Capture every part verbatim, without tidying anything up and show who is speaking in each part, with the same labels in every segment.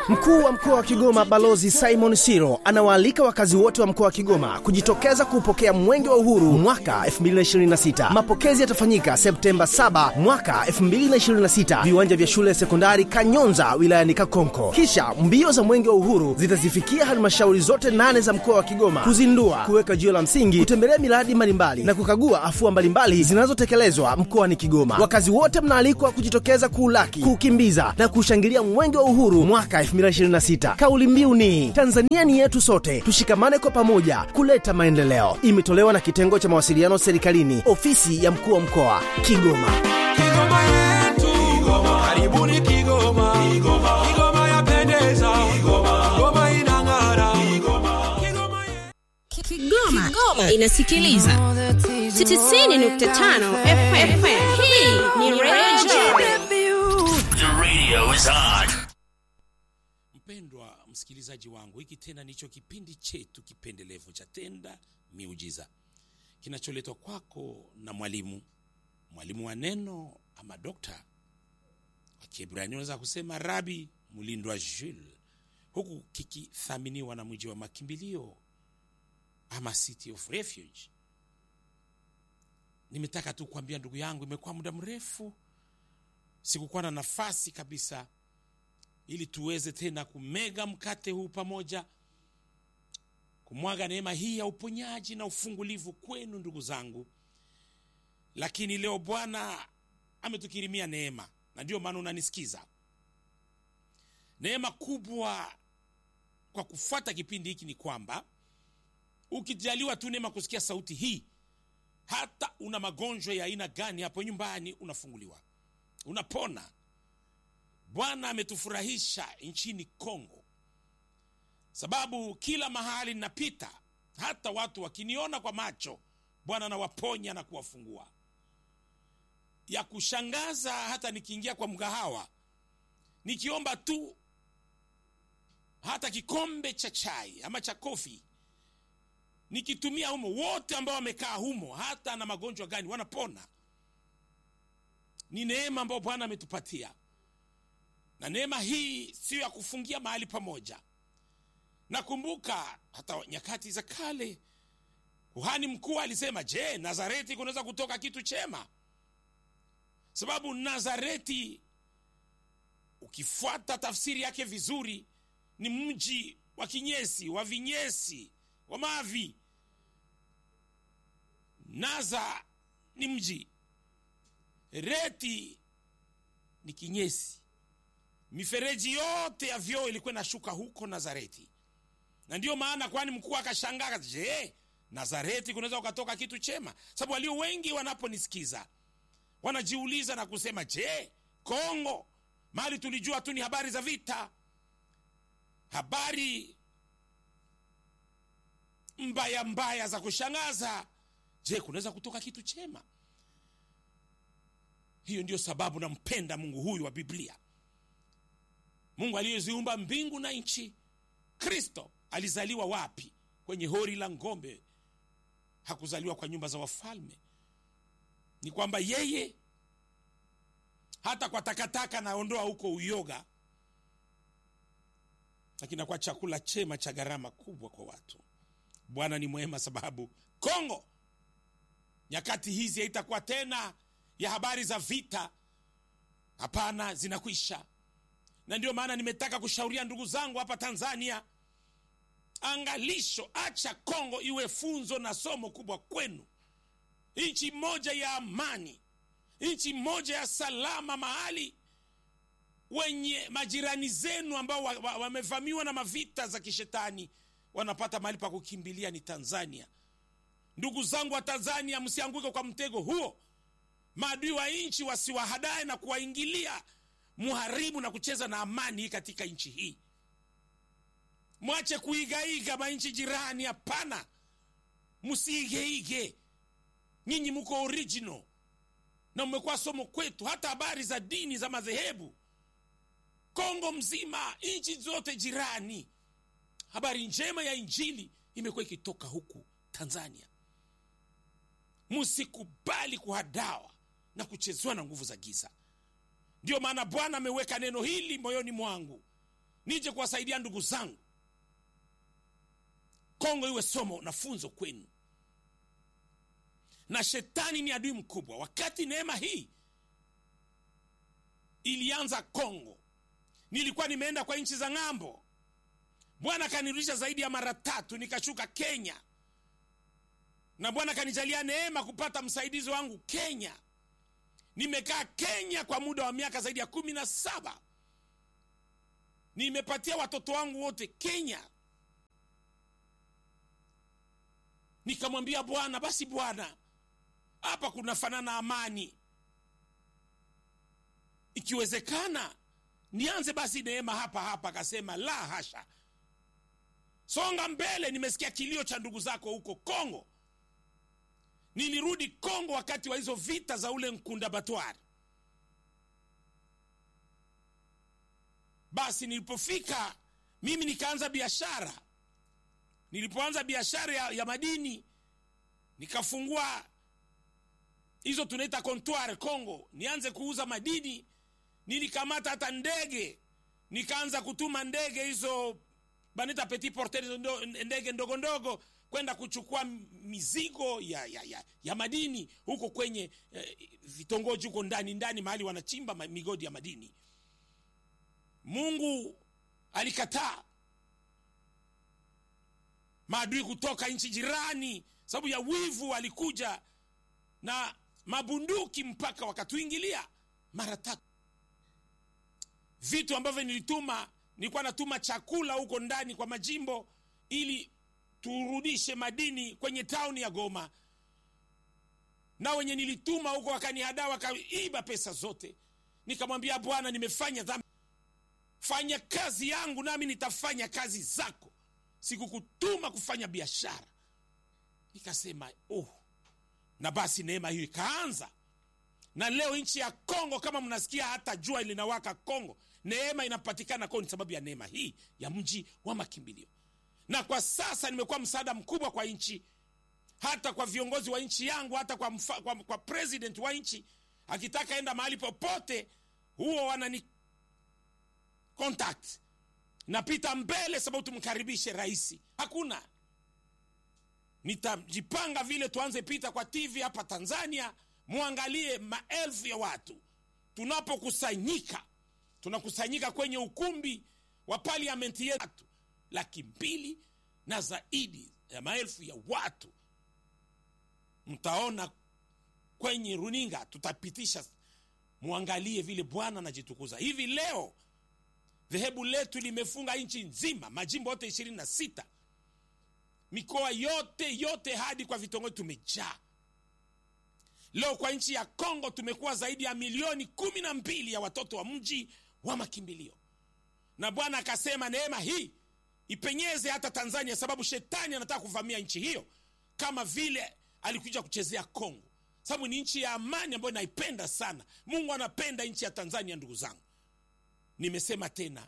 Speaker 1: Mkuu wa mkoa wa Kigoma Balozi Simon Siro anawaalika wakazi wote wa mkoa wa Kigoma kujitokeza kupokea Mwenge wa Uhuru mwaka elfu mbili ishirini na sita. Mapokezi yatafanyika Septemba saba mwaka elfu mbili ishirini na sita, viwanja vya shule ya sekondari Kanyonza wilayani Kakonko. Kisha mbio za Mwenge wa Uhuru zitazifikia halmashauri zote nane za mkoa wa Kigoma kuzindua, kuweka jiwe la msingi, kutembelea miradi mbalimbali na kukagua afua mbalimbali zinazotekelezwa mkoani Kigoma. Wakazi wote mnaalikwa kujitokeza kuulaki, kukimbiza na kushangilia Mwenge wa Uhuru mwaka elfu mbili ishirini na sita. Kauli mbiu ni Tanzania ni yetu sote, tushikamane kwa pamoja kuleta maendeleo. Imetolewa na kitengo cha mawasiliano serikalini, ofisi ya mkuu wa mkoa Kigoma.
Speaker 2: Kigoma yetu, Kigoma. Karibuni Kigoma. Kigoma. Kigoma yapendeza. Kigoma. Kigoma inang'ara. Kigoma. Kigoma yetu.
Speaker 3: Kigoma. Kigoma inasikiliza tisini nukta tano F M. Hii ni Radio.
Speaker 4: The radio is on.
Speaker 5: Mpendwa msikilizaji wangu, hiki tena nicho kipindi chetu kipendelevu cha Tenda Miujiza, kinacholetwa kwako na mwalimu mwalimu wa neno ama dokta. Kwa Kiebrania unaweza kusema Rabi Mulindwa Jules, huku kikithaminiwa na mji wa makimbilio ama City of Refuge. Nimetaka tu kuambia ndugu yangu, imekuwa muda mrefu sikukuwa na nafasi kabisa ili tuweze tena kumega mkate huu pamoja, kumwaga neema hii ya uponyaji na ufungulivu kwenu ndugu zangu. Lakini leo Bwana ametukirimia neema, na ndio maana unanisikiza. Neema kubwa kwa kufuata kipindi hiki ni kwamba ukijaliwa tu neema kusikia sauti hii, hata una magonjwa ya aina gani hapo nyumbani unafunguliwa, unapona. Bwana ametufurahisha nchini Kongo, sababu kila mahali ninapita, hata watu wakiniona kwa macho, Bwana anawaponya na kuwafungua. Ya kushangaza, hata nikiingia kwa mgahawa, nikiomba tu hata kikombe cha chai ama cha kofi, nikitumia humo, wote ambao wamekaa humo, hata na magonjwa gani, wanapona. Ni neema ambayo Bwana ametupatia. Na neema hii sio ya kufungia mahali pamoja. Nakumbuka hata nyakati za kale, kuhani mkuu alisema, je, Nazareti kunaweza kutoka kitu chema? Sababu Nazareti, ukifuata tafsiri yake vizuri, ni mji wa kinyesi, wa vinyesi, wa mavi. Naza ni mji, Reti ni kinyesi. Mifereji yote ya vyoo ilikuwa inashuka huko Nazareti. Na ndio maana kwani mkuu akashangaa, je, Nazareti kunaweza ukatoka kitu chema? Sababu walio wengi wanaponisikiza wanajiuliza na kusema, je, Kongo, mahali tulijua tu ni habari za vita, habari mbaya mbaya za kushangaza, je, kunaweza kutoka kitu chema? Hiyo ndio sababu nampenda Mungu huyu wa Biblia. Mungu aliyeziumba mbingu na nchi. Kristo alizaliwa wapi? Kwenye hori la ngombe. Hakuzaliwa kwa nyumba za wafalme. Ni kwamba yeye hata kwa takataka naondoa huko uyoga, lakini kwa chakula chema cha gharama kubwa kwa watu. Bwana ni mwema, sababu Kongo nyakati hizi haitakuwa tena ya habari za vita. Hapana, zinakwisha. Na ndio maana nimetaka kushauria ndugu zangu hapa Tanzania, angalisho, acha Kongo iwe funzo na somo kubwa kwenu. Nchi moja ya amani, nchi moja ya salama, mahali wenye majirani zenu ambao wamevamiwa wa, wa na mavita za kishetani wanapata mahali pa kukimbilia ni Tanzania. Ndugu zangu wa Tanzania, msianguke kwa mtego huo. Maadui wa nchi wasiwahadae na kuwaingilia, muharibu na kucheza na amani katika nchi hii. Mwache kuigaiga manchi jirani, hapana. Msiigeige. Nyinyi mko original na mmekuwa somo kwetu, hata habari za dini za madhehebu. Kongo mzima, nchi zote jirani, habari njema ya injili imekuwa ikitoka huku Tanzania. Msikubali kuhadawa na kuchezwa na nguvu za giza. Ndio maana Bwana ameweka neno hili moyoni mwangu, nije kuwasaidia ndugu zangu. Kongo iwe somo na funzo kwenu. Na shetani ni adui mkubwa. Wakati neema hii ilianza Kongo, nilikuwa nimeenda kwa nchi za ng'ambo. Bwana kanirudisha zaidi ya mara tatu, nikashuka Kenya. Na Bwana kanijalia neema kupata msaidizi wangu Kenya. Nimekaa Kenya kwa muda wa miaka zaidi ya kumi na saba. Nimepatia watoto wangu wote Kenya. Nikamwambia Bwana, basi Bwana, hapa kunafanana amani. Ikiwezekana nianze basi neema hapa hapa. Akasema la hasha, songa mbele. Nimesikia kilio cha ndugu zako huko Kongo. Nilirudi Kongo wakati wa hizo vita za ule Nkunda Batwari. Basi nilipofika mimi nikaanza biashara. Nilipoanza biashara ya, ya madini, nikafungua hizo tunaita comptoir Kongo, nianze kuuza madini. Nilikamata hata ndege, nikaanza kutuma ndege hizo banita petit porteur, ndege ndogo ndogo kwenda kuchukua mizigo ya, ya, ya, ya madini huko kwenye eh, vitongoji huko ndani ndani mahali wanachimba migodi ya madini. Mungu alikataa. Maadui kutoka nchi jirani sababu ya wivu walikuja na mabunduki mpaka wakatuingilia mara tatu. Vitu ambavyo nilituma, nilikuwa natuma chakula huko ndani kwa majimbo ili turudishe madini kwenye town ya Goma. Na wenye nilituma huko wakanihadaa, wakaiba pesa zote. Nikamwambia Bwana, nimefanya dhambi. Fanya kazi yangu nami nitafanya kazi zako. Sikukutuma kufanya biashara. Nikasema oh. Na basi neema hiyo ikaanza. Na leo nchi ya Kongo, kama mnasikia hata jua linawaka Kongo, neema inapatikana kwa sababu ya neema hii ya mji wa makimbilio. Na kwa sasa nimekuwa msaada mkubwa kwa nchi, hata kwa viongozi wa nchi yangu, hata kwa, mfa, kwa, kwa president wa nchi. Akitaka enda mahali popote, huo wanani contact. Napita mbele sababu tumkaribishe rais. Hakuna. Nitajipanga vile tuanze pita kwa T V hapa Tanzania, muangalie maelfu ya watu. Tunapokusanyika, tunakusanyika kwenye ukumbi wa parliament yetu, laki mbili na zaidi ya maelfu ya watu. Mtaona kwenye runinga, tutapitisha, muangalie vile Bwana anajitukuza. Hivi leo dhehebu letu limefunga nchi nzima, majimbo yote ishirini na sita. Mikoa yote yote hadi kwa vitongoji tumejaa. Leo kwa nchi ya Kongo tumekuwa zaidi ya milioni kumi na mbili ya watoto wa mji wa makimbilio. Na Bwana akasema neema hii ipenyeze hata Tanzania, sababu shetani anataka kuvamia nchi hiyo kama vile alikuja kuchezea Kongo. Sababu ni nchi ya amani ambayo naipenda sana. Mungu anapenda nchi ya Tanzania, ndugu zangu. Nimesema tena,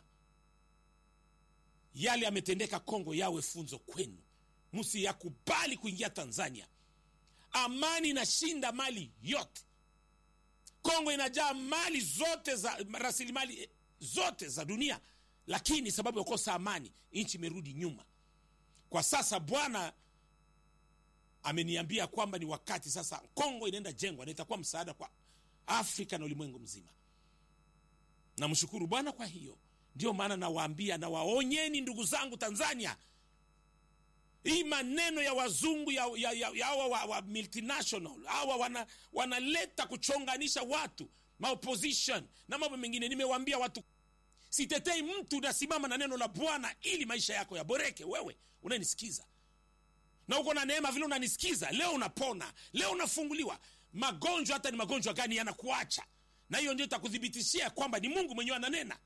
Speaker 5: yale yametendeka Kongo yawe funzo kwenu. Msiyakubali kuingia Tanzania. Amani inashinda mali yote. Kongo inajaa mali zote za rasilimali zote za dunia, lakini sababu ya kukosa amani nchi imerudi nyuma. Kwa sasa Bwana ameniambia kwamba ni wakati sasa Kongo inaenda jengwa na itakuwa msaada kwa Afrika na ulimwengu mzima. Namshukuru Bwana kwa hiyo. Ndio maana nawaambia na waonyeni ndugu zangu Tanzania, hii maneno ya wazungu ya ya, ya, ya wa, wa multinational hawa wana wanaleta kuchonganisha watu, ma opposition na mambo mengine. Nimewaambia watu, sitetei mtu, nasimama na neno la Bwana ili maisha yako yaboreke. Wewe unanisikiza na uko na neema vile unanisikiza, leo unapona, leo unafunguliwa. Magonjwa hata ni magonjwa gani yanakuacha, na hiyo ndio itakudhibitishia kwamba ni Mungu mwenyewe ananena.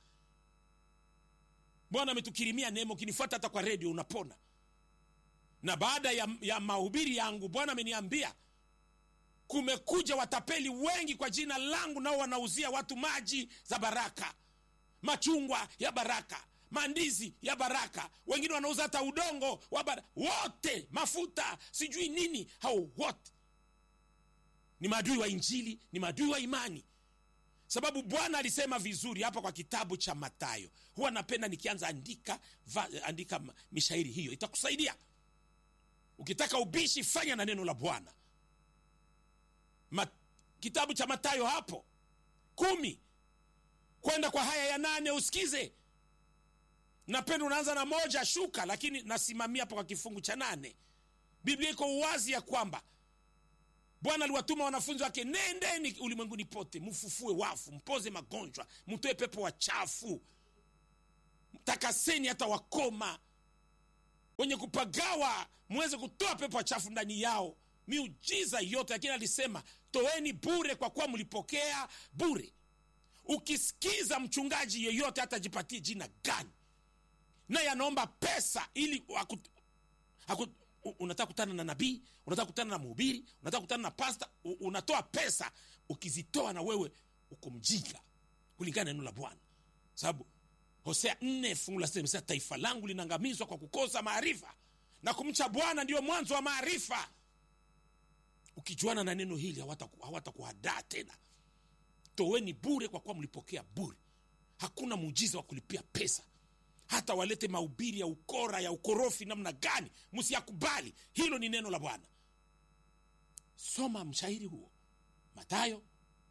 Speaker 5: Bwana ametukirimia neema, ukinifuata hata kwa radio unapona. Na baada ya, ya mahubiri yangu Bwana ameniambia kumekuja watapeli wengi kwa jina langu, nao wanauzia watu maji za baraka, machungwa ya baraka, mandizi ya baraka, wengine wanauza hata udongo wa baraka, wote mafuta sijui nini. Hao wote ni maadui wa injili, ni maadui wa imani. Sababu Bwana alisema vizuri hapa kwa kitabu cha Mathayo. Huwa napenda nikianza andika va, andika mishairi hiyo, itakusaidia. Ukitaka ubishi, fanya na neno la Bwana. Ma, kitabu cha Mathayo hapo kumi kwenda kwa haya ya nane usikize. Napenda unaanza na moja shuka, lakini nasimamia hapa kwa kifungu cha nane. Biblia iko wazi ya kwamba Bwana aliwatuma wanafunzi wake, nendeni ulimwenguni pote, mfufue wafu, mpoze magonjwa, mtoe pepo wachafu, takaseni hata wakoma, wenye kupagawa muweze kutoa pepo wachafu ndani yao. Miujiza yote, lakini alisema toeni bure kwa kuwa mlipokea bure. Ukisikiza mchungaji yeyote hata jipatie jina gani, naye anaomba pesa ili waku, haku, unataka kutana na nabii, unataka kutana na mhubiri, unataka kutana na pasta, unatoa pesa, ukizitoa na wewe uko mjinga kulingana na neno la Bwana. Sababu Hosea nne fungu la sita, taifa langu linaangamizwa kwa kukosa maarifa, na kumcha Bwana ndio mwanzo wa maarifa. Ukijuana na neno hili hawatakuhadaa tena. Toweni bure kwa kuwa mlipokea bure. Hakuna muujiza wa kulipia pesa. Hata walete mahubiri ya ukora, ya ukorofi namna gani, msiyakubali. Hilo ni neno la Bwana. Soma mshairi huo, Mathayo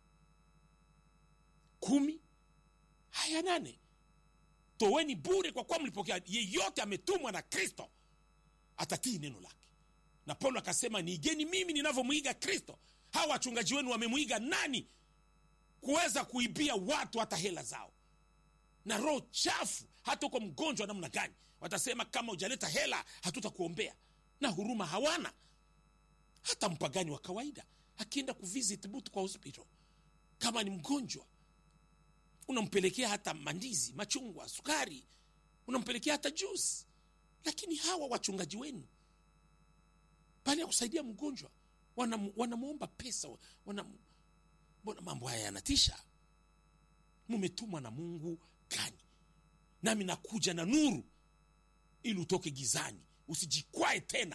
Speaker 5: kumi haya nane. Toweni bure kwa kuwa mlipokea. Yeyote ametumwa na Kristo atatii neno lake. Na Paulo akasema, niigeni mimi ninavyomuiga Kristo. Hawa wachungaji wenu wamemuiga nani kuweza kuibia watu hata hela zao? Na roho chafu, hata uko mgonjwa namna gani, watasema kama hujaleta hela hatutakuombea. Na huruma hawana. Hata mpagani wa kawaida akienda kuvisit mtu kwa hospital, kama ni mgonjwa, unampelekea hata mandizi, machungwa, sukari, unampelekea hata juice. Lakini hawa wachungaji wenu, bali ya kusaidia mgonjwa, wanamuomba pesa, wana mbona mambo haya yanatisha? Mumetumwa na Mungu gani? Nami nakuja na nuru ili utoke gizani, usijikwae tena.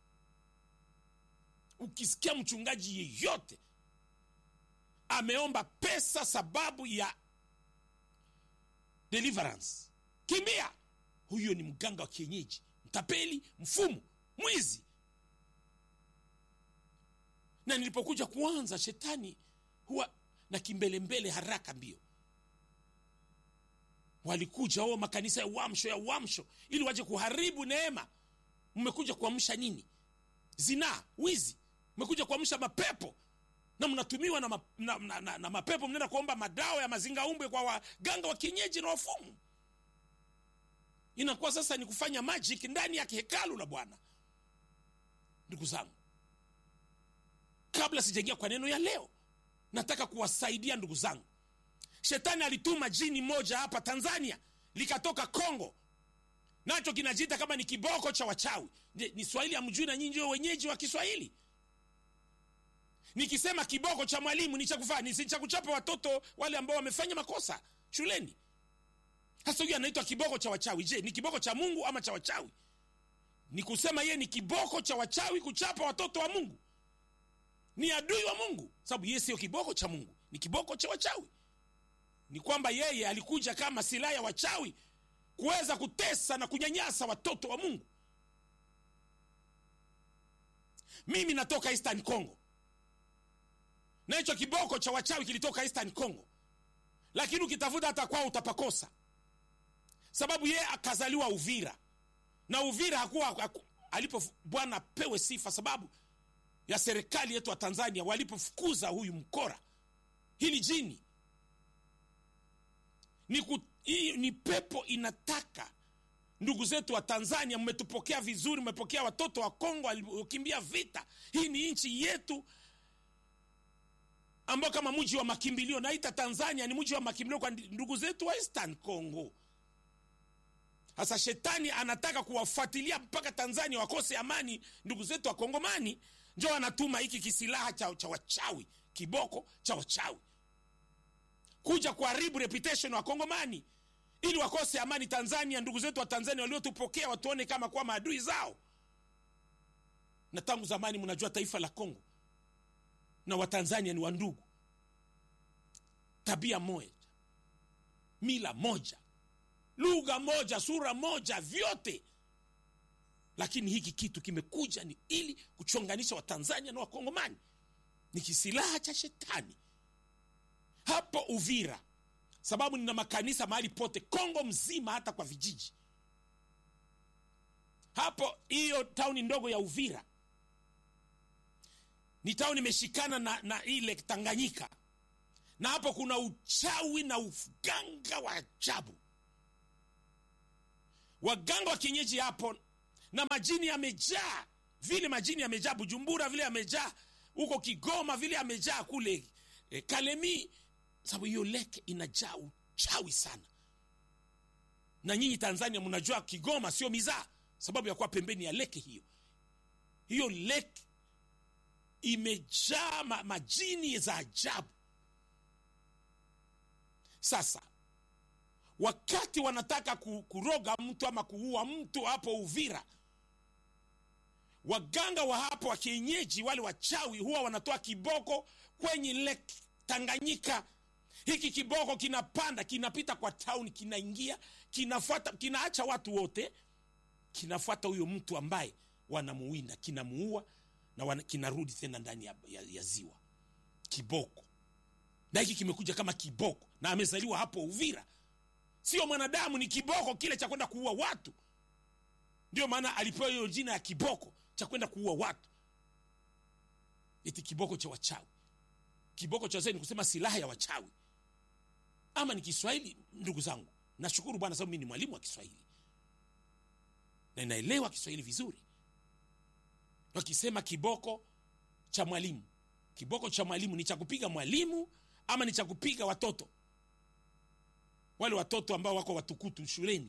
Speaker 5: Ukisikia mchungaji yeyote ameomba pesa sababu ya deliverance, kimbia. Huyo ni mganga wa kienyeji, mtapeli, mfumu, mwizi. Na nilipokuja kuanza, shetani huwa na kimbele mbele, haraka mbio. Walikuja wao makanisa ya uamsho ya uamsho ili waje kuharibu neema. Mmekuja kuamsha nini? Zina, wizi. Mmekuja kuamsha mapepo, na mnatumiwa na, ma, na, na, na, na mapepo. Mnaenda kuomba madawa ya mazinga umbe kwa waganga wa kienyeji na wafumu. Inakuwa sasa ni kufanya magic ndani ya hekalu la Bwana. Ndugu zangu, kabla sijaingia kwa neno ya leo, nataka kuwasaidia ndugu zangu. Shetani alituma jini moja hapa Tanzania, likatoka Kongo, nacho kinajiita kama ni kiboko cha wachawi. Ni Swahili hamjui na nyinyi ndio wenyeji wa Kiswahili. Nikisema kiboko cha mwalimu ni cha kufanya, ni cha kuchapa watoto wale ambao wamefanya makosa shuleni. Hasa huyu anaitwa kiboko cha wachawi. Je, ni kiboko cha Mungu ama cha wachawi? Ni kusema yeye ni kiboko cha wachawi kuchapa watoto wa Mungu. Ni adui wa Mungu, sababu yeye sio kiboko cha Mungu, ni kiboko cha wachawi. Ni kwamba yeye alikuja kama silaha ya wachawi kuweza kutesa na kunyanyasa watoto wa Mungu. Mimi natoka Eastern Congo, na hicho kiboko cha wachawi kilitoka Eastern Congo. Lakini ukitafuta hata kwao utapakosa, sababu yeye akazaliwa Uvira, na Uvira hakuwa haku, alipo Bwana pewe sifa, sababu ya serikali yetu wa Tanzania walipofukuza huyu mkora, hili jini. Ni, ku, hii, ni pepo inataka ndugu zetu wa Tanzania, mmetupokea vizuri, mmepokea watoto wa Kongo waliokimbia vita. Hii ni nchi yetu ambao kama mji wa makimbilio, naita Tanzania ni mji wa makimbilio kwa ndugu zetu wa Eastern Congo. Hasa shetani anataka kuwafuatilia mpaka Tanzania wakose amani ndugu zetu wa Kongomani. Ndio anatuma hiki kisilaha cha, cha wachawi, kiboko cha wachawi, kuja kuharibu reputation wa Kongomani ili wakose amani Tanzania. Ndugu zetu wa Tanzania waliotupokea watuone kama kwa maadui zao. Na tangu zamani mnajua taifa la Kongo na wa Tanzania ni wandugu. tabia moja, mila moja, lugha moja, sura moja, vyote. Lakini hiki kitu kimekuja ni ili kuchonganisha Watanzania na Wakongomani. Ni kisilaha cha shetani. Hapo Uvira, sababu nina makanisa mahali pote Kongo mzima, hata kwa vijiji. Hapo hiyo tauni ndogo ya Uvira ni tauni imeshikana na, na ile Tanganyika. Na hapo kuna uchawi na uganga wa ajabu. Waganga wa kienyeji hapo, na majini yamejaa. Vile majini yamejaa Bujumbura, vile yamejaa huko Kigoma, vile yamejaa kule e, Kalemi. Sababu hiyo lake inajaa uchawi sana. Na nyinyi Tanzania mnajua Kigoma sio mizaa, sababu ya kuwa pembeni ya lake hiyo. Hiyo lake imejaa ma, majini za ajabu. Sasa wakati wanataka kuroga mtu ama kuua mtu hapo Uvira, waganga wa hapo wa kienyeji, wale wachawi, huwa wanatoa kiboko kwenye lake Tanganyika. Hiki kiboko kinapanda, kinapita kwa town, kinaingia, kinafuata, kinaacha watu wote, kinafuata huyo mtu ambaye wanamuwinda, kinamuua na wana, kinarudi tena ndani ya, ya, ya ziwa. Kiboko. Na hiki kimekuja kama kiboko, na amezaliwa hapo Uvira. Sio mwanadamu, ni kiboko kile cha kwenda kuua watu. Ndio maana alipewa hiyo jina ya kiboko, cha kwenda kuua watu. Eti kiboko cha wachawi. Kiboko cha wachawi ni kusema silaha ya wachawi. Ama ni Kiswahili, ndugu zangu. Nashukuru Bwana sababu mimi ni mwalimu wa Kiswahili. Na ninaelewa Kiswahili vizuri. Wakisema kiboko cha mwalimu, kiboko cha mwalimu ni cha kupiga mwalimu ama ni cha kupiga watoto? Wale watoto ambao wako watukutu shuleni.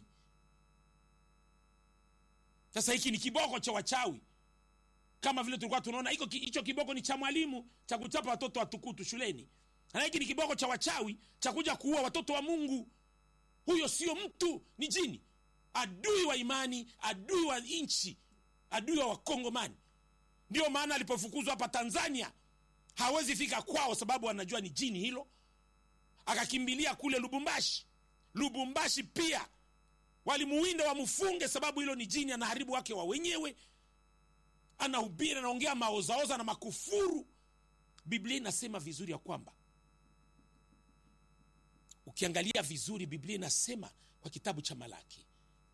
Speaker 5: Sasa hiki ni kiboko cha wachawi. Kama vile tulikuwa tunaona hiko hicho kiboko ni cha mwalimu, cha kuchapa watoto watukutu shuleni. Na hiki ni kiboko cha wachawi, cha kuja kuua watoto wa Mungu. Huyo sio mtu, ni jini. Adui wa imani, adui wa nchi, adui wa Wakongomani. Ndio maana alipofukuzwa hapa Tanzania, hawezi fika kwao sababu anajua ni jini hilo. Akakimbilia kule Lubumbashi. Lubumbashi pia walimuwinda wamfunge sababu hilo ni jini, anaharibu wake wa wenyewe. Anahubiri, anaongea maozaoza na makufuru. Biblia inasema vizuri ya kwamba, ukiangalia vizuri Biblia inasema kwa kitabu cha Malaki,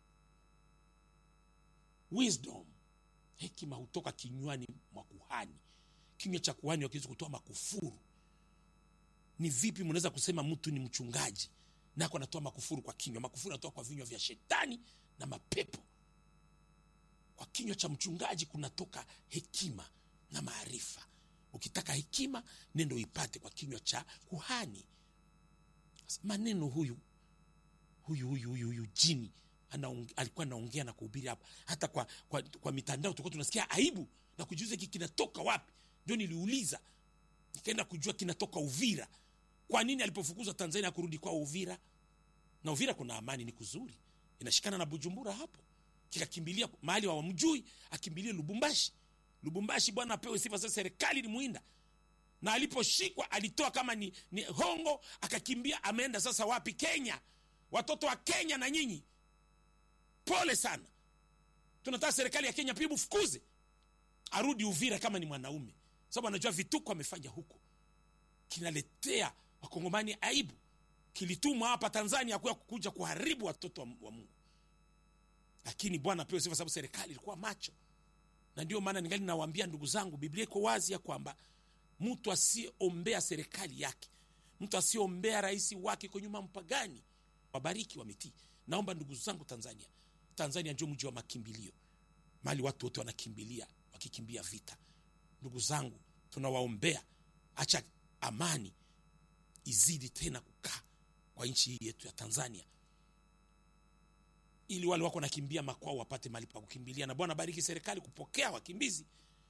Speaker 5: wisdom, hekima hutoka kinywani mwa kuhani. Kinywa cha kuhani hakiwezi kutoa makufuru. Ni vipi mnaweza kusema mtu ni mchungaji na kwa anatoa makufuru kwa kinywa? Makufuru yanatoka kwa vinywa vya shetani na mapepo. Kwa kinywa cha mchungaji kunatoka hekima na maarifa. Ukitaka hekima, nenda ipate kwa kinywa cha kuhani. Maneno huyu huyu huyu huyu, huyu jini anaonge, alikuwa anaongea na kuhubiri hapa. Hata kwa kwa, kwa mitandao tulikuwa tunasikia aibu na kujiuliza hiki kinatoka wapi. Ndio niliuliza, nikaenda kujua kinatoka Uvira. Kwa nini alipofukuzwa Tanzania kurudi kwa Uvira? Na Uvira kuna amani, ni kuzuri, inashikana na Bujumbura hapo. Kikakimbilia mahali wa mjui, akimbilie Lubumbashi. Lubumbashi bwana apewe sifa, sasa serikali ni muinda. Na aliposhikwa alitoa kama ni, ni hongo, akakimbia, ameenda sasa wapi? Kenya. Watoto wa Kenya na nyinyi, pole sana. Tunataka serikali ya Kenya pia mfukuze, arudi Uvira kama ni mwanaume, sababu anajua vituko amefanya huko kinaletea Wakongomani aibu. Kilitumwa hapa Tanzania kwa kuja kuharibu watoto wa, wa Mungu. Lakini Bwana apewe sifa sababu serikali ilikuwa macho. Na ndio maana ningali nawaambia ndugu zangu, Biblia iko wazi ya kwamba mtu asiombea serikali yake, mtu asiombea rais wake kwa nyuma mpagani, wabariki wametii. Naomba ndugu zangu Tanzania, Tanzania ndio mji wa makimbilio. Mali watu wote wanakimbilia wakikimbia vita. Ndugu zangu, tunawaombea, acha amani izidi tena kukaa kwa nchi hii yetu ya Tanzania, ili wale wako nakimbia makwao wapate mali pa kukimbilia. Na Bwana bariki serikali kupokea wakimbizi.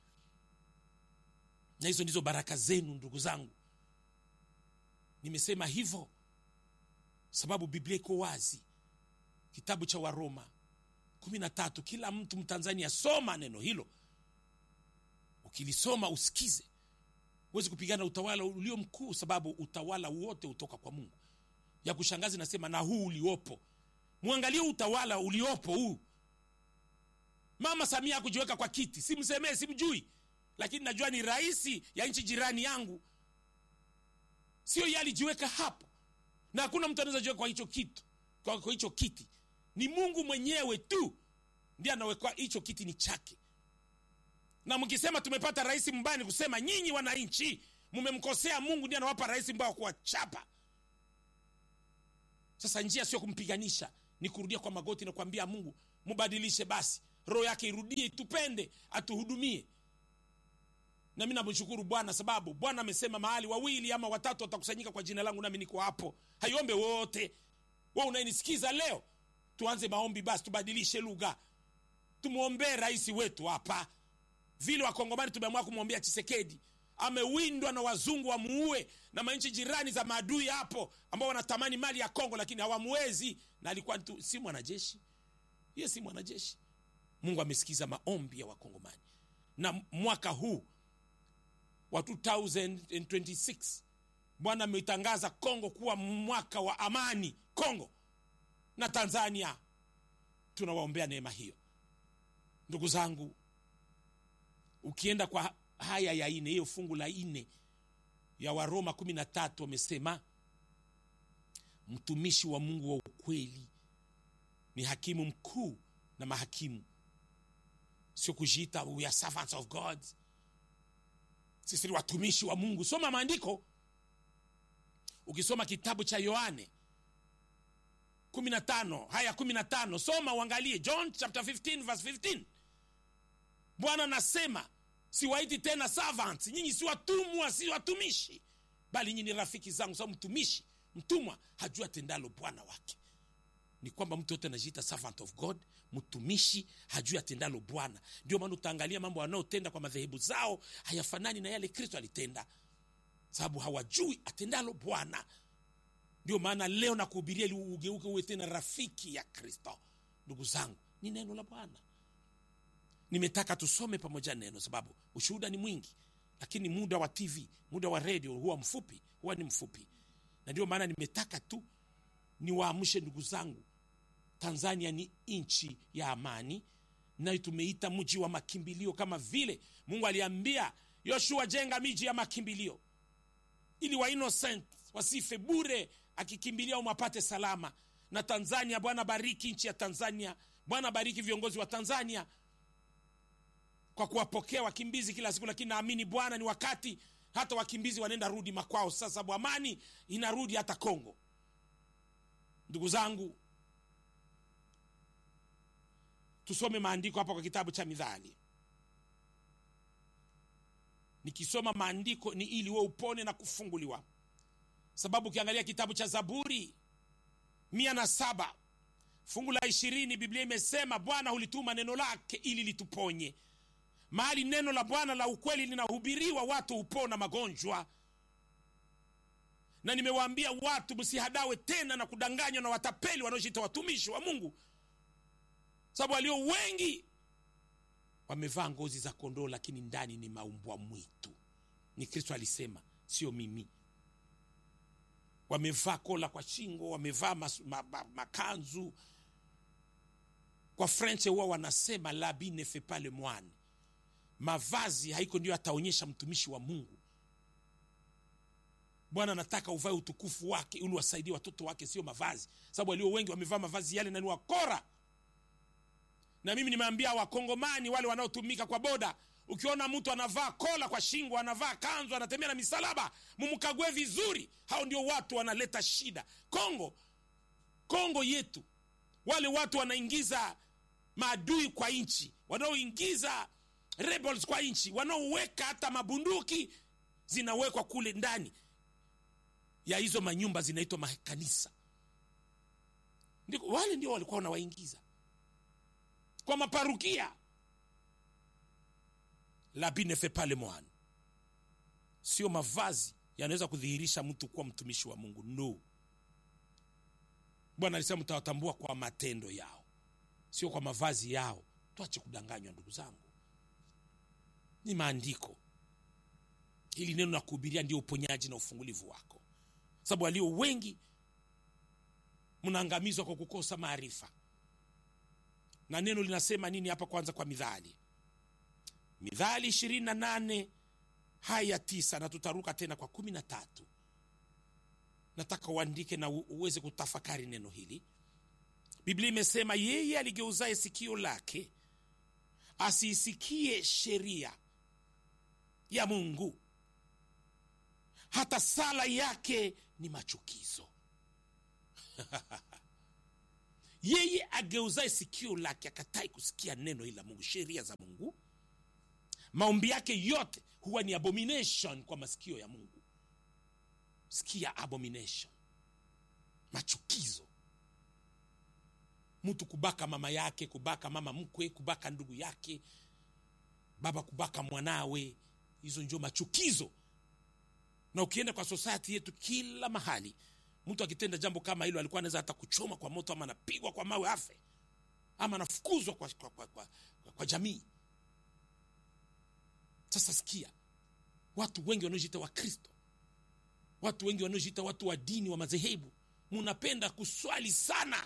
Speaker 5: Na hizo ndizo baraka zenu ndugu zangu. Nimesema hivyo sababu Biblia iko wazi. Kitabu cha Waroma kumi na tatu, kila mtu Mtanzania soma neno hilo. Ukilisoma usikize, Huwezi kupigana utawala ulio mkuu, sababu utawala wote utoka kwa Mungu. Ya kushangaza nasema na huu uliopo. Muangalie utawala uliopo huu. Mama Samia kujiweka kwa kiti, simsemee, simjui, lakini najua ni rais ya nchi jirani yangu. Sio yeye alijiweka hapo. Na hakuna mtu anaweza jiweka kwa hicho kitu, kwa, kwa hicho kiti. Ni Mungu mwenyewe tu ndiye anaweka hicho kiti, ni chake. Na mkisema tumepata rais mbaya, ni kusema nyinyi wananchi mmemkosea Mungu, ndiye anawapa rais mbaya kwa chapa. Sasa njia sio kumpiganisha, ni kurudia kwa magoti na kuambia Mungu, mubadilishe basi. Roho yake irudie, itupende, atuhudumie. Na mimi namshukuru Bwana sababu Bwana amesema mahali wawili ama watatu watakusanyika kwa jina langu nami niko hapo. Haiombe wote. Wewe unayenisikiza leo, tuanze maombi basi, tubadilishe lugha. Tumuombe rais wetu hapa. Vile wakongomani tumeamua kumwombea Tshisekedi. Amewindwa na wazungu wamuue, na manchi jirani za maadui hapo ambao wanatamani mali ya Kongo lakini hawamuwezi, na alikuwa tu si mwanajeshi. Yeye si mwanajeshi. Mungu amesikiza maombi ya wakongomani. Na mwaka huu wa elfu mbili na ishirini na sita Bwana ametangaza Kongo kuwa mwaka wa amani. Kongo na Tanzania tunawaombea neema hiyo. Ndugu zangu, ukienda kwa haya ya ine, hiyo fungu la ine ya Waroma kumi na tatu, wamesema mtumishi wa Mungu wa ukweli ni hakimu mkuu na mahakimu. Sio kujiita we are servants of God. Sisi ni watumishi wa Mungu. Soma maandiko. Ukisoma kitabu cha Yohane kumi na tano, haya kumi na tano, soma uangalie John chapter fifteen verse fifteen. Bwana anasema siwaiti tena servants, nyinyi si watumwa, si watumishi, bali nyinyi ni rafiki zangu. Sababu mtumishi, mtumwa hajua tendalo bwana wake. Ni kwamba mtu yote anajiita servant of God, mtumishi hajui atendalo Bwana. Ndio maana utaangalia mambo wanaotenda kwa madhehebu zao hayafanani na yale Kristo alitenda, sababu hawajui atendalo Bwana. Ndio maana leo nakuhubiria ili ugeuke uwe tena rafiki ya Kristo. Ndugu zangu, ni neno la Bwana. Nimetaka tusome pamoja neno sababu ushuhuda ni mwingi, lakini muda wa T V, muda wa radio huwa mfupi, huwa ni mfupi. Na ndio maana nimetaka tu niwaamshe ndugu zangu. Tanzania ni nchi ya amani, na tumeita mji wa makimbilio, kama vile Mungu aliambia Yoshua, jenga miji ya makimbilio ili wa innocent wasife bure, akikimbilia umapate salama. Na Tanzania, Bwana bariki nchi ya Tanzania. Bwana bariki viongozi wa Tanzania kwa kuwapokea wakimbizi kila siku, lakini naamini Bwana ni wakati hata wakimbizi wanaenda rudi makwao sasa, sababu amani inarudi hata Kongo. Ndugu zangu, tusome maandiko hapa kwa kitabu cha Mithali. Nikisoma maandiko ni ili wewe upone na kufunguliwa. Sababu ukiangalia kitabu cha Zaburi mia na saba fungu la ishirini, Biblia imesema Bwana hulituma neno lake ili lituponye. Mahali neno la Bwana la ukweli linahubiriwa, watu hupona magonjwa. Na nimewaambia watu msihadawe tena na kudanganywa na watapeli wanaojiita watumishi wa Mungu. Sababu walio wengi wamevaa ngozi za kondoo lakini ndani ni maumbwa mwitu. Ni Kristo alisema, sio mimi. Wamevaa kola kwa shingo, wamevaa makanzu. Ma, ma, makanzu. Kwa French huwa wanasema l'habit ne fait pas le moine. Mavazi haiko ndio ataonyesha mtumishi wa Mungu. Bwana anataka uvae utukufu wake ili wasaidie watoto wake, sio mavazi. Sababu walio wengi wamevaa mavazi yale na ni wakora. Na mimi nimeambia wakongomani wale wanaotumika kwa boda, ukiona mtu anavaa kola kwa shingo, anavaa kanzu, anatembea na misalaba, mumkague vizuri. Hao ndio watu wanaleta shida. Kongo, Kongo yetu, wale watu wanaingiza maadui kwa nchi, wanaoingiza rebels kwa nchi, wanaoweka hata mabunduki zinawekwa kule ndani ya hizo manyumba zinaitwa makanisa. Ndiko wale ndio walikuwa wanawaingiza kwa maparukia. L'habit ne fait pas le moine. Sio mavazi yanaweza kudhihirisha mtu kuwa mtumishi wa Mungu. No. Bwana alisema mtawatambua kwa matendo yao, sio kwa mavazi yao. Tuache kudanganywa ndugu zangu. Ni maandiko. Hili neno la kuhubiria ndio uponyaji na ufungulivu wako. Sababu walio wengi mnaangamizwa kwa kukosa maarifa. Na neno linasema nini hapa? Kwanza kwa Mithali. Mithali ishirini na nane haya tisa, na tutaruka tena kwa kumi na tatu. Nataka uandike na uweze kutafakari neno hili. Biblia imesema, yeye aligeuzaye sikio lake asisikie sheria ya Mungu, hata sala yake ni machukizo. Yeye ageuzaye sikio lake, akatai kusikia neno hili la Mungu, sheria za Mungu, maombi yake yote huwa ni abomination kwa masikio ya Mungu. Sikia, abomination, machukizo. Mtu kubaka mama yake, kubaka mama mkwe, kubaka ndugu yake, baba kubaka mwanawe, hizo ndio machukizo. Na ukienda kwa society yetu kila mahali, mtu akitenda jambo kama hilo alikuwa anaweza hata kuchoma kwa moto, ama anapigwa kwa mawe afe, ama anafukuzwa kwa, kwa, kwa, kwa, kwa jamii. Sasa sikia, watu wengi wanaojiita wa Kristo, watu wengi wanaojiita watu wa dini wa madhehebu, mnapenda kuswali sana,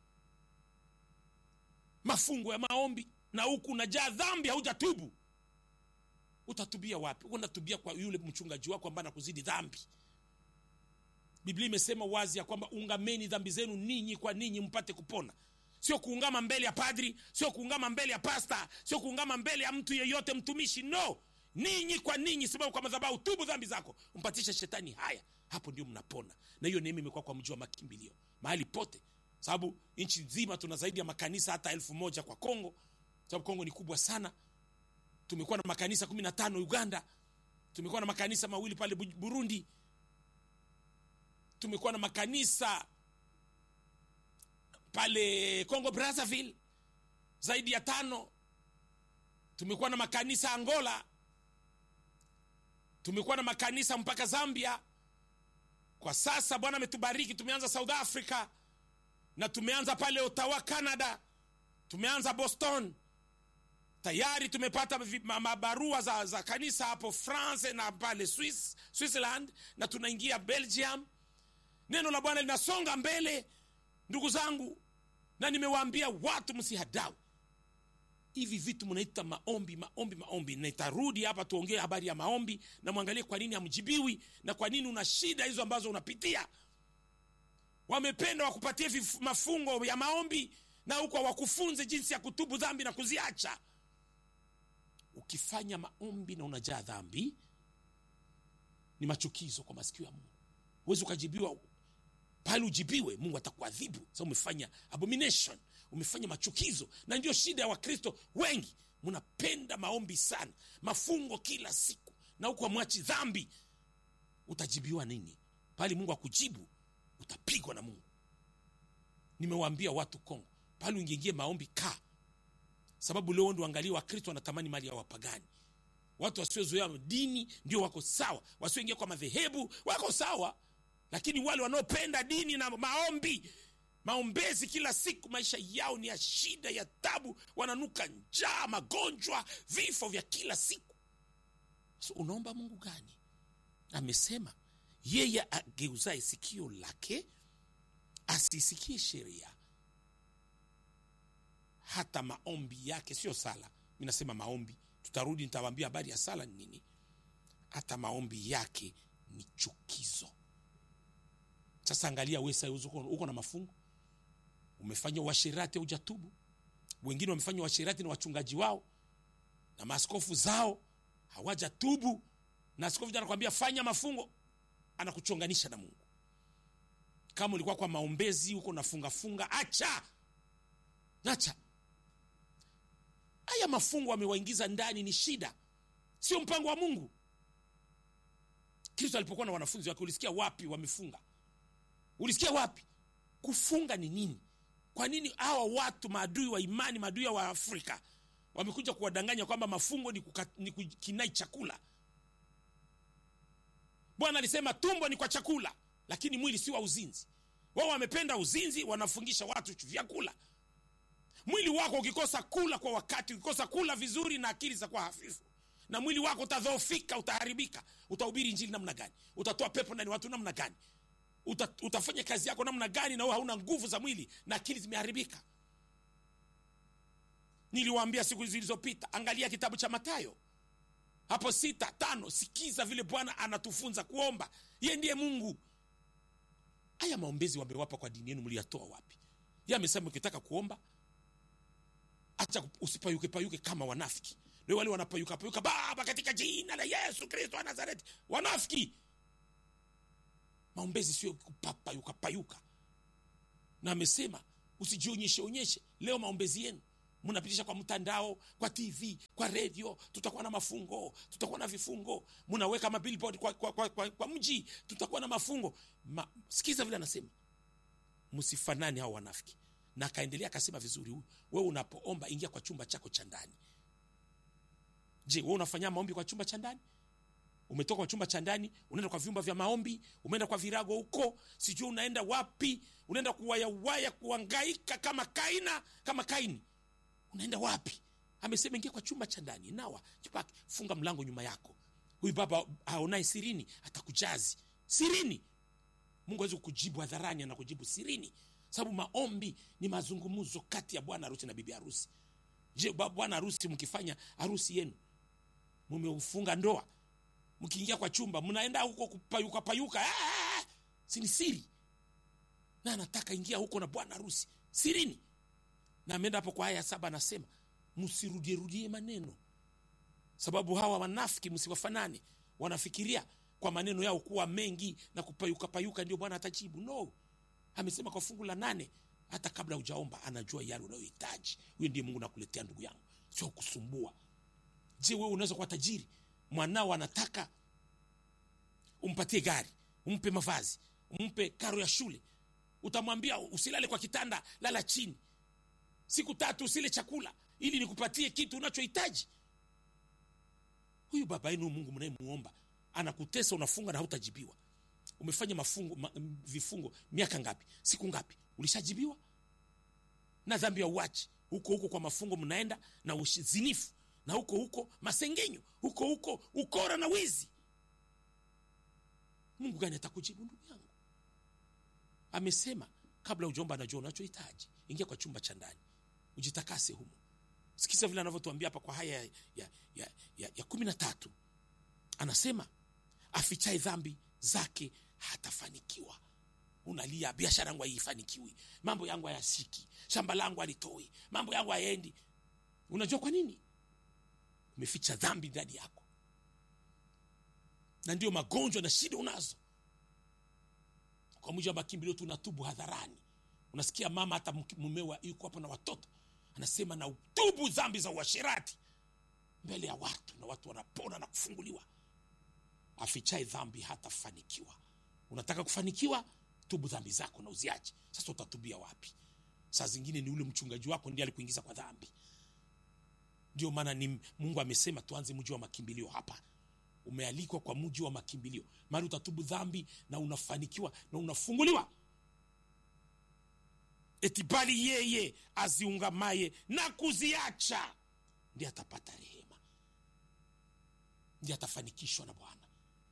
Speaker 5: mafungo ya maombi, na huku unajaa dhambi, haujatubu. Utatubia wapi? Unatubia kwa yule mchungaji wako ambaye anakuzidi dhambi. Biblia imesema wazi ya kwamba ungameni dhambi zenu ninyi kwa ninyi mpate kupona. Sio kuungama mbele ya padri, sio kuungama mbele ya pasta, sio kuungama mbele ya mtu yeyote mtumishi. No, ninyi kwa ninyi, sababu kwa madhabahu, tubu dhambi zako, umpatishe shetani haya, hapo ndio mnapona. Na hiyo neema imekuwa kwa mji wa makimbilio mahali pote, sababu nchi nzima tuna zaidi ya makanisa hata elfu moja kwa Kongo, sababu Kongo ni kubwa sana. Tumekuwa na makanisa kumi na tano Uganda, tumekuwa na makanisa mawili pale Burundi, tumekuwa na makanisa pale Congo Brazzaville zaidi ya tano, tumekuwa na makanisa Angola, tumekuwa na makanisa mpaka Zambia. Kwa sasa Bwana ametubariki, tumeanza South Africa, na tumeanza pale Ottawa Canada, tumeanza Boston. Tayari tumepata mabarua za, za kanisa hapo France na pale Swiss, Switzerland, na tunaingia Belgium. Neno la Bwana linasonga mbele, ndugu zangu, na nimewaambia watu msihadau. Hivi vitu mnaita maombi, maombi, maombi. Na itarudi hapa tuongee habari ya maombi, na muangalie kwa nini hamjibiwi, na kwa nini una shida hizo ambazo unapitia. Wamependa wakupatie mafungo ya maombi, na huko wakufunze jinsi ya kutubu dhambi na kuziacha. Ukifanya maombi na unajaa dhambi, ni machukizo kwa masikio ya Mungu. Huwezi ukajibiwa pale, ujibiwe, Mungu atakuadhibu. Sasa umefanya abomination, umefanya machukizo. Na ndio shida ya Wakristo wengi, mnapenda maombi sana, mafungo kila siku, na huko mwachi dhambi. Utajibiwa nini? Pale Mungu akujibu, utapigwa na Mungu. Nimewaambia watu Kongo, pale ungeingie maombi ka. Sababu leo ndio angalia Wakristo wanatamani mali ya wapagani. Watu wasiozoea dini ndio wako sawa, wasioingia kwa madhehebu wako sawa, lakini wale wanaopenda dini na maombi, maombezi kila siku, maisha yao ni ya shida, ya tabu, wananuka njaa, magonjwa, vifo vya kila siku. So unaomba Mungu gani? Amesema yeye ageuzaye sikio lake asisikie sheria, hata maombi yake, sio sala. Mimi nasema maombi, tutarudi nitawaambia habari ya sala ni nini. Hata maombi yake ni chukizo. Sasa angalia wewe sasa, uko na mafungo, umefanya uasherati, hujatubu. Wengine wamefanya uasherati na wachungaji wao na maaskofu zao, hawajatubu. Na askofu jana anakuambia fanya mafungo, anakuchonganisha na Mungu. Kama ulikuwa kwa maombezi uko nafunga funga, acha. Acha. Haya mafungo wamewaingiza ndani, ni shida, sio mpango wa Mungu. Kristo alipokuwa na wanafunzi wake, ulisikia wapi wamefunga? Ulisikia wapi? Kufunga ni nini? Kwa nini hawa watu maadui wa imani, maadui wa Afrika, wamekuja kuwadanganya kwamba mafungo ni, kuka, ni kukinai chakula? Bwana alisema tumbo ni kwa chakula, lakini mwili si wa uzinzi. Wao wamependa uzinzi, wanafungisha watu vyakula. Mwili wako ukikosa kula kwa wakati, ukikosa kula vizuri na akili za kwa hafifu, na mwili wako utadhoofika, utaharibika. Utahubiri injili namna gani? Utatoa pepo ndani watu namna gani? Uta, utafanya kazi yako namna gani na wewe hauna nguvu za mwili na akili zimeharibika? Niliwaambia siku zilizopita, angalia kitabu cha Mathayo hapo sita tano, sikiza vile Bwana anatufunza kuomba. Yeye ndiye Mungu. Haya maombezi wamewapa kwa dini yenu, mliyatoa wapi? Yeye amesema ukitaka kuomba acha usipayuke payuke kama wanafiki. Ndio wale wanapayuka payuka, Baba katika jina la Yesu Kristo wa Nazareti. Wanafiki. Maombezi sio kupapayuka payuka. Na amesema usijionyeshe onyeshe. Leo maombezi yenu mnapitisha kwa mtandao, kwa T V, kwa radio. Tutakuwa na mafungo, tutakuwa na vifungo. Mnaweka mabillboard kwa kwa, kwa, kwa, kwa mji, tutakuwa na mafungo. Ma, sikiza vile anasema, msifanane hao wanafiki. Na akaendelea akasema vizuri, huyu wewe unapoomba ingia kwa chumba chako cha ndani. Je, wewe unafanya maombi kwa chumba cha ndani? Umetoka kwa chumba cha ndani, unaenda kwa vyumba vya maombi, umeenda kwa virago huko, sijui unaenda wapi, unaenda kuwaya waya kuhangaika kama Kaina, kama Kaini. Unaenda wapi? Amesema ingia kwa chumba cha ndani, nawa, jipake, funga mlango nyuma yako. Huyu baba aonaye sirini atakujazi. Sirini. Mungu hawezi kukujibu hadharani, anakujibu sirini. Sababu maombi ni mazungumzo kati ya bwana harusi na bibi harusi. Je, bwana harusi mkifanya harusi yenu, mumeufunga ndoa, mkiingia kwa chumba mnaenda huko kupayuka payuka, ah, si ni siri? Na anataka ingia huko na bwana harusi sirini. Na ameenda hapo kwa aya saba anasema msirudie rudie maneno. Sababu hawa wanafiki msiwafanane. Wanafikiria kwa maneno yao kuwa mengi na kupayuka payuka ndio Bwana atajibu. No. Amesema kwa fungu la nane, hata kabla hujaomba anajua yale unayohitaji. Huyo ndiye Mungu nakuletea ndugu yangu, sio kusumbua. Je, wewe unaweza kuwa tajiri, mwanao anataka umpatie gari, umpe mavazi, umpe karo ya shule. Utamwambia usilale kwa kitanda, lala chini. Siku tatu usile chakula ili nikupatie kitu unachohitaji. Huyu baba yenu Mungu mnayemuomba anakutesa, unafunga na hautajibiwa. Umefanya mafungo ma, vifungo miaka ngapi? Siku ngapi? Ulishajibiwa? Na dhambi ya uachi huko huko kwa mafungo mnaenda, na uzinifu, na huko huko masengenyo, huko huko ukora na wizi. Mungu gani atakujibu ndugu yangu? Amesema kabla ujaomba anajua unachohitaji. Ingia kwa chumba cha ndani, ujitakase humo. Sikiza vile anavyotuambia hapa kwa haya ya ya ya, ya kumi na tatu. Anasema afichaye dhambi zake hatafanikiwa. Unalia biashara yangu haifanikiwi, mambo yangu hayashiki, shamba langu halitoi, mambo yangu hayaendi. Unajua kwa nini? Umeficha dhambi ndani yako. Na ndio magonjwa na shida unazo. Kwa mujibu wa makimbilio tunatubu hadharani. Unasikia mama hata mumewa yuko hapo na watoto anasema na utubu dhambi za uasherati mbele ya watu, na watu wanapona na kufunguliwa. Afichaye dhambi hatafanikiwa. Unataka kufanikiwa? Tubu dhambi zako na uziache. Sasa utatubia wapi? Saa zingine ni ule mchungaji wako ndiye alikuingiza kwa dhambi. Ndio maana ni Mungu amesema tuanze mji wa makimbilio hapa. Umealikwa kwa mji wa makimbilio. Maana utatubu dhambi na unafanikiwa na unafunguliwa. Eti bali yeye aziungamaye na kuziacha ndiye atapata rehema. Ndiye atafanikishwa na Bwana.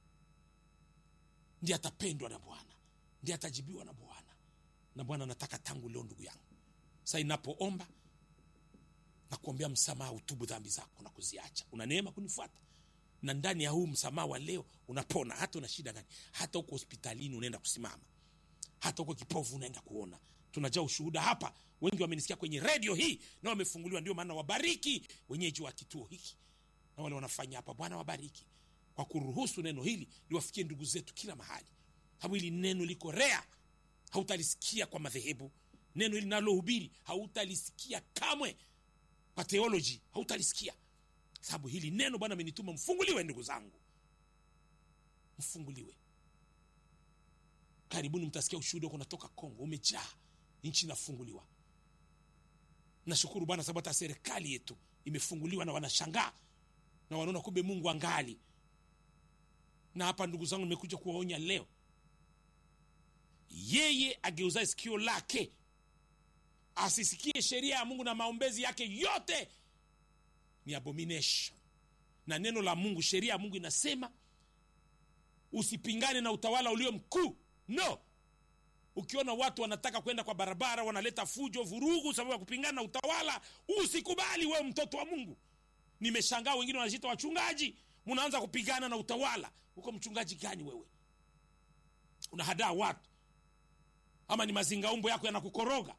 Speaker 5: Ndiye atapendwa na Bwana. Ndiye atajibiwa na Bwana. Na Bwana anataka tangu leo ndugu yangu, sasa inapoomba na kuombea msamaha, utubu dhambi zako na kuziacha, una neema kunifuata. Na ndani ya huu msamaha wa leo unapona. Hata una shida gani, hata uko hospitalini unaenda kusimama, hata uko kipofu unaenda kuona. Tunajaa ushuhuda hapa, wengi wamenisikia kwenye radio hii na wamefunguliwa. Ndio maana wabariki wenyeji wa kituo hiki na wale wanafanya hapa. Bwana wabariki kwa kuruhusu neno hili liwafikie ndugu zetu kila mahali. Sababu hili neno liko rea, hautalisikia kwa madhehebu. Neno hili nalohubiri hautalisikia kamwe kwa theology, hautalisikia. Sababu hili neno Bwana amenituma mfunguliwe ndugu zangu. Mfunguliwe. Karibuni mtasikia ushuhuda kunatoka Kongo, umejaa, nchi inafunguliwa. Nashukuru Bwana sababu hata serikali yetu imefunguliwa na wanashangaa na wanaona kumbe Mungu angali. Na hapa ndugu zangu nimekuja kuwaonya leo. Yeye ageuzaye sikio lake asisikie sheria ya Mungu na maombezi yake yote ni abomination. Na neno la Mungu, sheria ya Mungu inasema usipingane na utawala ulio mkuu. No. Ukiona watu wanataka kwenda kwa barabara, wanaleta fujo, vurugu sababu ya kupingana na utawala, usikubali wewe mtoto wa Mungu. Nimeshangaa wengine wanajiita wachungaji, mnaanza kupigana na utawala. Uko mchungaji gani wewe? Unahadaa watu. Ama ni mazingaumbo yako yanakukoroga?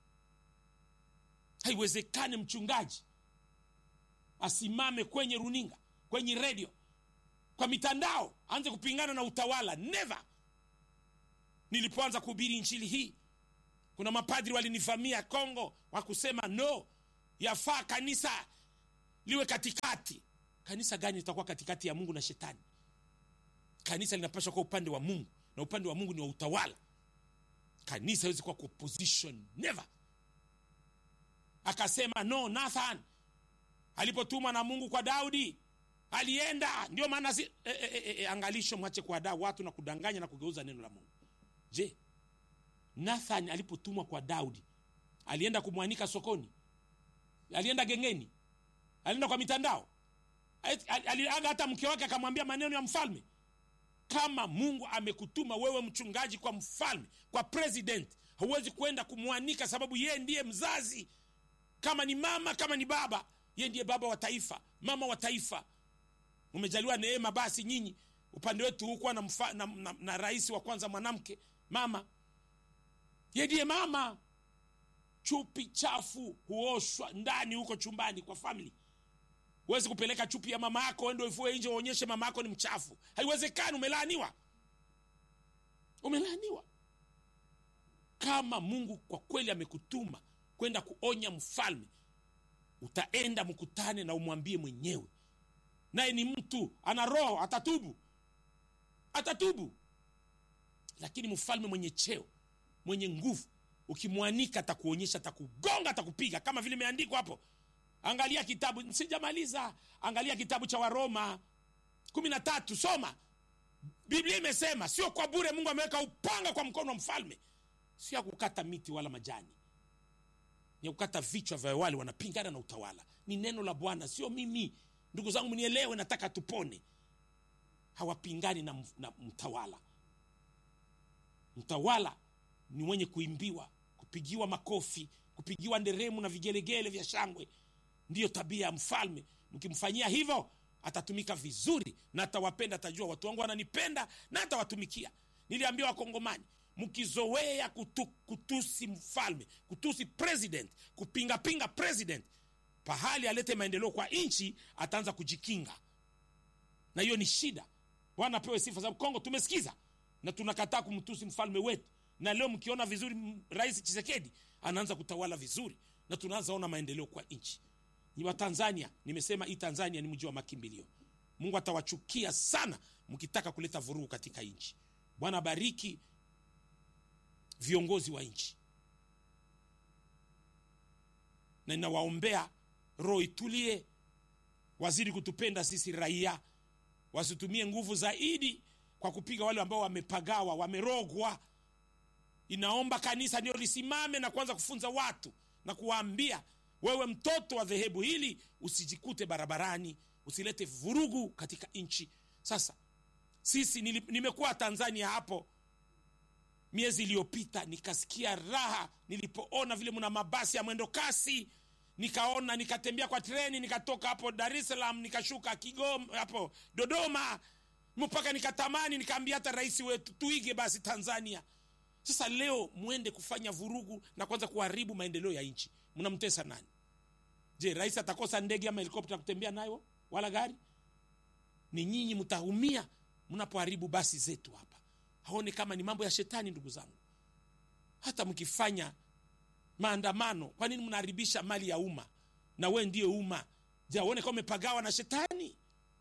Speaker 5: Haiwezekani mchungaji asimame kwenye runinga, kwenye radio, kwa mitandao, aanze kupingana na utawala. Never. Nilipoanza kuhubiri injili hii, kuna mapadri walinivamia Kongo wakusema no, yafaa kanisa liwe katikati. Kanisa gani litakuwa katikati ya Mungu na shetani? Kanisa linapaswa kuwa upande wa Mungu, na upande wa Mungu ni wa utawala. Kanisa haiwezi kuwa kwa opposition. Never. Akasema no, Nathan alipotumwa na Mungu kwa Daudi alienda. Ndio maana si, e, e, e, e, angalisho mwache kuadaa watu na kudanganya na kugeuza neno la Mungu. Je, Nathan alipotumwa kwa Daudi alienda kumwanika sokoni? Alienda gengeni? Alienda kwa mitandao? Aliaga hata mke wake akamwambia maneno ya mfalme? Kama Mungu amekutuma wewe mchungaji kwa mfalme, kwa president, huwezi kwenda kumwanika sababu yeye ndiye mzazi. Kama ni mama, kama ni baba, yeye ndiye baba wa taifa, mama wa taifa. Umejaliwa neema basi nyinyi upande wetu huko na, mfa, na, na, na rais wa kwanza mwanamke, mama. Yeye ndiye mama. Chupi chafu huoshwa ndani huko chumbani kwa family. Huwezi kupeleka chupi ya mama yako ende uifue nje uonyeshe mama yako ni mchafu. Haiwezekani, umelaaniwa. Umelaaniwa. Kama Mungu kwa kweli amekutuma kwenda kuonya mfalme, utaenda mkutane na umwambie mwenyewe. Naye ni mtu, ana roho, atatubu. Atatubu. Lakini mfalme mwenye cheo, mwenye nguvu, ukimwanika atakuonyesha, atakugonga, atakupiga kama vile imeandikwa hapo. Angalia kitabu, sijamaliza. Angalia kitabu cha Waroma kumi na tatu, soma. Biblia imesema sio kwa bure Mungu ameweka upanga kwa mkono wa mfalme. Sio kukata miti wala majani. Ni kukata vichwa vya wale wanapingana na utawala. Ni neno la Bwana, sio mimi. Ndugu zangu mnielewe, nataka tupone. Hawapingani na, na mtawala. Mtawala ni mwenye kuimbiwa, kupigiwa makofi, kupigiwa nderemu na vigelegele vya shangwe. Ndiyo tabia ya mfalme. Mkimfanyia hivyo, atatumika vizuri na atawapenda, atajua watu wangu wananipenda na atawatumikia. Niliambia Wakongomani, mkizoea kutu, kutusi mfalme, kutusi president, kupinga pinga president, pahali alete maendeleo kwa nchi, ataanza kujikinga. Na hiyo ni shida. Bwana pewe sifa, sababu Kongo tumesikiza na tunakataa kumtusi mfalme wetu. Na leo mkiona vizuri Rais Tshisekedi anaanza kutawala vizuri na tunaanza ona maendeleo kwa nchi. Ni wa Tanzania, nimesema hii Tanzania ni mji wa makimbilio. Mungu atawachukia sana mkitaka kuleta vurugu katika nchi. Bwana bariki viongozi wa nchi. Na ninawaombea roho itulie, wazidi kutupenda sisi raia, wasitumie nguvu zaidi kwa kupiga wale ambao wamepagawa, wamerogwa. Inaomba kanisa ndio lisimame na kuanza kufunza watu na kuwaambia, wewe mtoto wa dhehebu hili usijikute barabarani, usilete vurugu katika nchi. Sasa sisi nimekuwa Tanzania hapo miezi iliyopita, nikasikia raha nilipoona vile mna mabasi ya mwendo kasi. Nikaona, nikatembea kwa treni, nikatoka hapo Dar es Salaam nikashuka Kigoma hapo Dodoma, mpaka nikatamani nikaambia hata rais wetu tuige basi Tanzania. Sasa leo muende kufanya vurugu na kwanza kuharibu maendeleo ya nchi. Mnamtesa nani? Je, rais atakosa ndege ama helikopta kutembea nayo wala gari? Ni nyinyi mtaumia mnapoharibu basi zetu hapa. Haone kama ni mambo ya shetani, ndugu zangu? Hata mkifanya maandamano, kwa nini mnaharibisha mali ya umma? Na wewe ndiye umma. Je, uone kama umepagawa na shetani?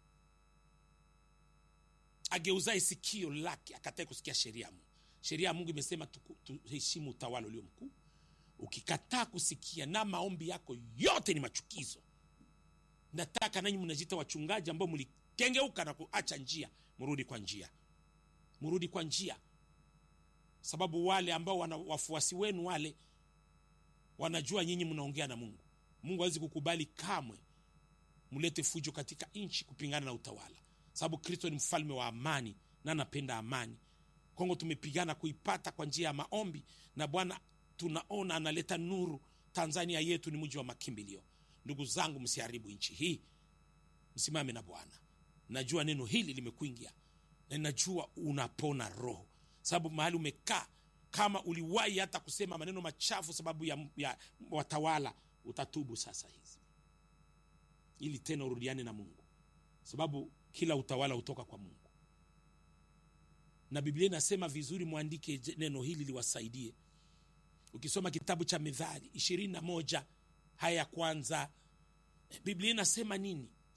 Speaker 5: Ageuzae sikio lake akatae kusikia sheria ya Mungu. Sheria ya Mungu imesema tuheshimu utawala ulio mkuu. Ukikataa kusikia na maombi yako yote ni machukizo. Nataka nanyi mnajiita wachungaji ambao mlikengeuka na kuacha njia, mrudi kwa njia. Mrudi kwa njia. Sababu wale ambao wana wafuasi wenu wale wanajua nyinyi mnaongea na Mungu. Mungu hawezi kukubali kamwe mulete fujo katika nchi kupingana na utawala, sababu Kristo ni mfalme wa amani na anapenda amani. Kongo tumepigana kuipata kwa njia ya maombi, na Bwana tunaona analeta nuru. Tanzania yetu ni mji wa makimbilio. Ndugu zangu, msiharibu nchi hii, msimame na Bwana. Najua neno hili limekuingia, na najua unapona roho, sababu mahali umekaa, kama uliwahi hata kusema maneno machafu sababu ya, ya watawala, utatubu sasa hizi ili tena urudiane na Mungu, sababu kila utawala utoka kwa Mungu. Na Biblia inasema vizuri, muandike neno hili liwasaidie. Ukisoma kitabu cha Mithali ishirini na moja haya ya kwanza, Biblia inasema nini?